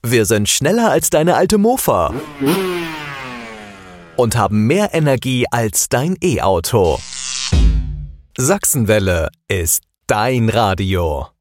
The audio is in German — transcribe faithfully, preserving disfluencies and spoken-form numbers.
Wir sind schneller als deine alte Mofa und haben mehr Energie als dein E-Auto. Sachsenwelle ist dein Radio.